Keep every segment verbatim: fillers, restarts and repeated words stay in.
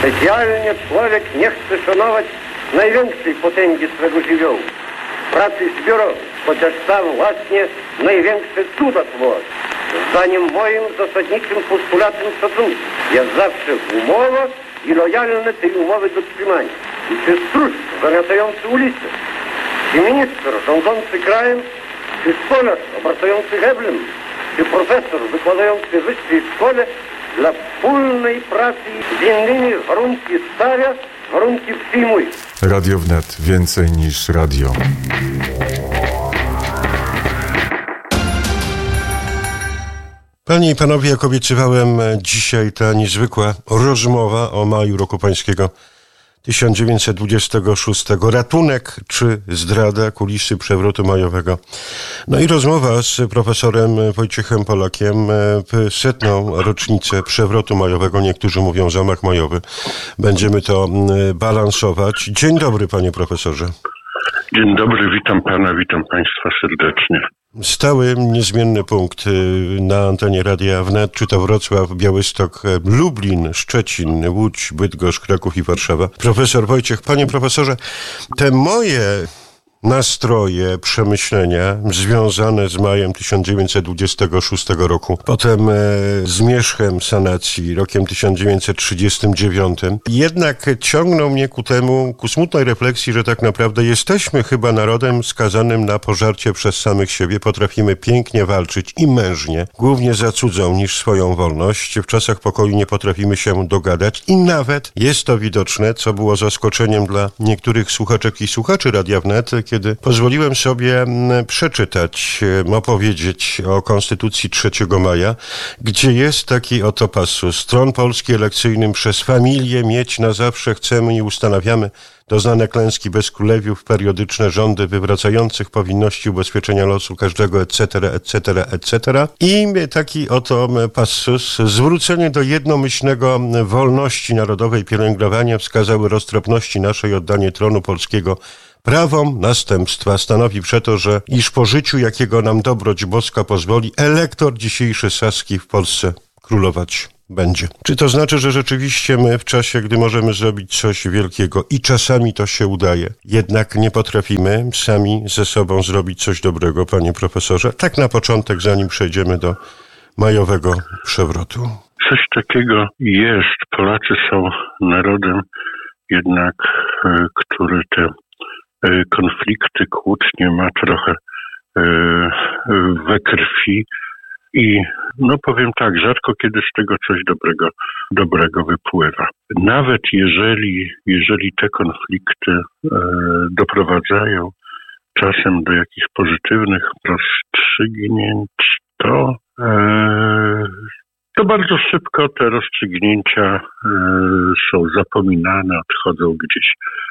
Specjalnie człowiek nie chce szanować największej potęgi swego żywiołu, pracy zbiorowej, chociaż sam właśnie największe cuda tworzy. Zdaniem moim zasadniczym postulatem szacunku jest zawsze umowa i lojalne tej umowy dotrzymanie. I czy stróż zamiatający ulicę, czy minister rządzący krajem, czy stolarz obracający heblem, czy profesor wykładający w wyższej szkole dla wspólnej pracy z innymi warunki stawia, warunki przyjmuje. Radio Wnet. Więcej niż radio. Panie i panowie, jak obiecywałem, dzisiaj ta niezwykła rozmowa o maju roku pańskiego tysiąc dziewięćset dwudziestego szóstego. Ratunek czy zdrada, kulisy przewrotu majowego. No i rozmowa z profesorem Wojciechem Polakiem w setną rocznicę przewrotu majowego. Niektórzy mówią zamach majowy. Będziemy to balansować. Dzień dobry, panie profesorze. Dzień dobry, witam pana, witam państwa serdecznie. Stały, niezmienny punkt na antenie Radia Wnet, czy to Wrocław, Białystok, Lublin, Szczecin, Łódź, Bydgoszcz, Kraków i Warszawa. Profesor Wojciech, panie profesorze, te moje nastroje, przemyślenia związane z majem tysiąc dziewięćset dwudziestego szóstego roku, potem e, zmierzchem sanacji, rokiem tysiąc dziewięćset trzydziestym dziewiątym, jednak ciągną mnie ku temu, ku smutnej refleksji, że tak naprawdę jesteśmy chyba narodem skazanym na pożarcie przez samych siebie. Potrafimy pięknie walczyć i mężnie, głównie za cudzą niż swoją wolność. W czasach pokoju nie potrafimy się dogadać i nawet jest to widoczne, co było zaskoczeniem dla niektórych słuchaczek i słuchaczy Radia Wnet, kiedy pozwoliłem sobie przeczytać, opowiedzieć o Konstytucji trzeciego maja, gdzie jest taki oto passus. Tron Polski elekcyjnym przez familię mieć na zawsze chcemy i ustanawiamy doznane klęski bez królewiów, periodyczne rządy wywracających powinności ubezpieczenia losu każdego, et cetera, et cetera, et cetera. I taki oto passus. Zwrócenie do jednomyślnego wolności narodowej, pielęgnowania wskazały roztropności naszej, oddanie tronu polskiego prawom następstwa stanowi przeto, że iż po życiu, jakiego nam dobroć boska pozwoli, elektor dzisiejszy Saski w Polsce królować będzie. Czy to znaczy, że rzeczywiście my w czasie, gdy możemy zrobić coś wielkiego i czasami to się udaje, jednak nie potrafimy sami ze sobą zrobić coś dobrego, panie profesorze? Tak na początek, zanim przejdziemy do majowego przewrotu. Coś takiego jest. Polacy są narodem jednak, który te konflikty, kłótnie ma trochę we krwi i no powiem tak, rzadko kiedy z tego coś dobrego, dobrego wypływa. Nawet jeżeli, jeżeli te konflikty doprowadzają czasem do jakichś pozytywnych rozstrzygnięć, to to bardzo szybko te rozstrzygnięcia są zapominane, odchodzą gdzieś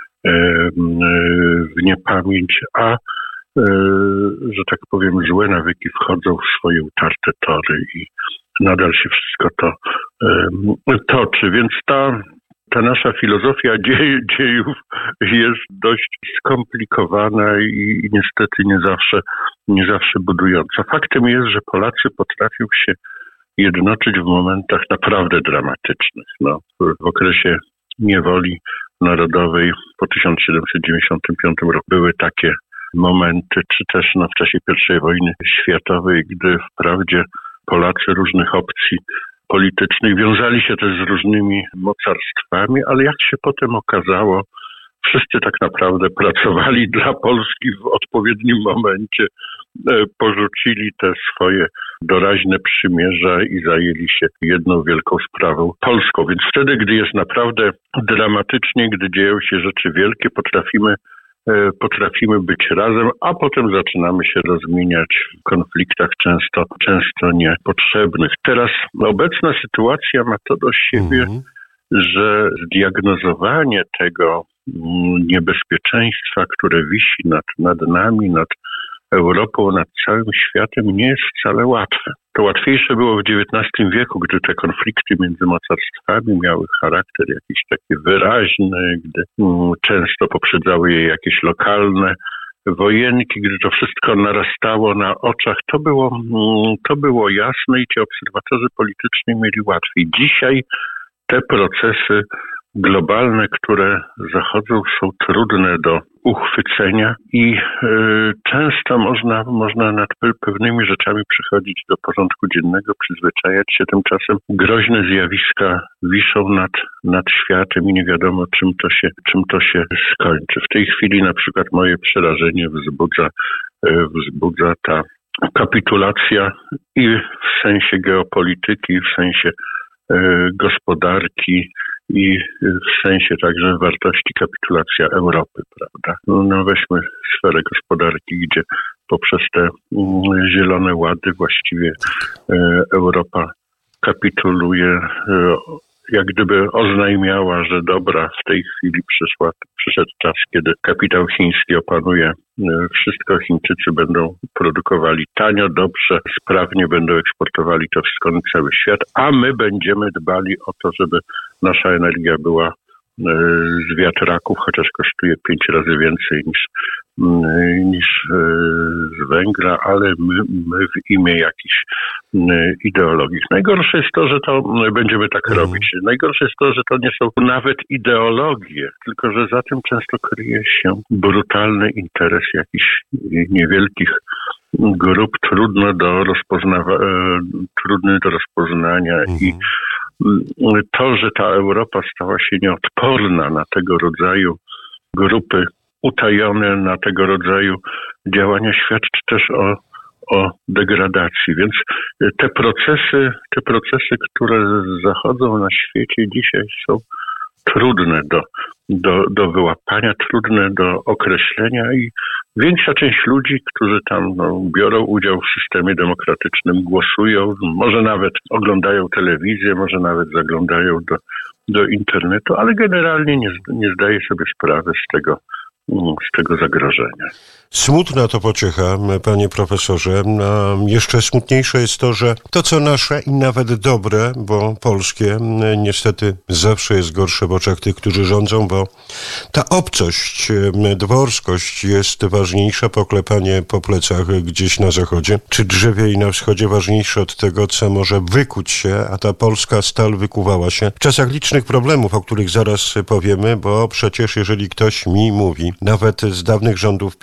w niepamięć, a że tak powiem złe nawyki wchodzą w swoje utarte tory i nadal się wszystko to toczy. Więc ta, ta nasza filozofia dziej, dziejów jest dość skomplikowana i, i niestety nie zawsze, nie zawsze budująca. Faktem jest, że Polacy potrafią się jednoczyć w momentach naprawdę dramatycznych. No, w okresie niewoli narodowej po tysiąc siedemset dziewięćdziesiątym piątym roku były takie momenty, czy też no, w czasie pierwszej wojny światowej, gdy wprawdzie Polacy różnych opcji politycznych wiązali się też z różnymi mocarstwami, ale jak się potem okazało, wszyscy tak naprawdę pracowali dla Polski w odpowiednim momencie, porzucili te swoje doraźne przymierza i zajęli się jedną wielką sprawą polską. Więc wtedy, gdy jest naprawdę dramatycznie, gdy dzieją się rzeczy wielkie, potrafimy, potrafimy być razem, a potem zaczynamy się rozmieniać w konfliktach często, często niepotrzebnych. Teraz obecna sytuacja ma to do siebie, mm-hmm. że zdiagnozowanie tego niebezpieczeństwa, które wisi nad, nad nami, nad Europą, nad całym światem, nie jest wcale łatwe. To łatwiejsze było w dziewiętnastym wieku, gdy te konflikty między mocarstwami miały charakter jakiś taki wyraźny, gdy mm, często poprzedzały je jakieś lokalne wojenki, gdy to wszystko narastało na oczach. To było, mm, to było jasne i ci obserwatorzy polityczni mieli łatwiej. Dzisiaj te procesy globalne, które zachodzą, są trudne do uchwycenia i y, często można, można nad pewnymi rzeczami przychodzić do porządku dziennego, przyzwyczajać się. Tymczasem groźne zjawiska wiszą nad, nad światem i nie wiadomo, czym to się, czym to się skończy. W tej chwili na przykład moje przerażenie wzbudza, y, wzbudza ta kapitulacja i w sensie geopolityki, w sensie y, gospodarki, i w sensie także wartości kapitulacja Europy, prawda? No, no weźmy sferę gospodarki, gdzie poprzez te mm, zielone łady właściwie e, Europa kapituluje, e, jak gdyby oznajmiała, że dobra, w tej chwili przyszła, przyszedł czas, kiedy kapitał chiński opanuje e, wszystko. Chińczycy będą produkowali tanio, dobrze, sprawnie będą eksportowali to wszystko na cały świat, a my będziemy dbali o to, żeby nasza energia była z wiatraków, chociaż kosztuje pięć razy więcej niż, niż z węgla, ale my, my w imię jakichś ideologii. Najgorsze jest to, że to będziemy tak mm. robić. Najgorsze jest to, że to nie są nawet ideologie, tylko że za tym często kryje się brutalny interes jakichś niewielkich grup, trudno do rozpoznawa- trudny do rozpoznania mm. i to, że ta Europa stała się nieodporna na tego rodzaju grupy utajone, na tego rodzaju działania, świadczy też o, o degradacji. Więc te procesy, te procesy, które zachodzą na świecie dzisiaj, są trudne do, do, do wyłapania, trudne do określenia i większa część ludzi, którzy tam no, biorą udział w systemie demokratycznym, głosują, może nawet oglądają telewizję, może nawet zaglądają do, do internetu, ale generalnie nie, nie zdaje sobie sprawy z tego, z tego zagrożenia. Smutna to pociecha, panie profesorze. A jeszcze smutniejsze jest to, że to, co nasze i nawet dobre, bo polskie, niestety zawsze jest gorsze w oczach tych, którzy rządzą, bo ta obcość, dworskość jest ważniejsza, poklepanie po plecach gdzieś na zachodzie, czy drzewie i na wschodzie ważniejsze od tego, co może wykuć się, a ta polska stal wykuwała się w czasach licznych problemów, o których zaraz powiemy, bo przecież jeżeli ktoś mi mówi, nawet z dawnych rządów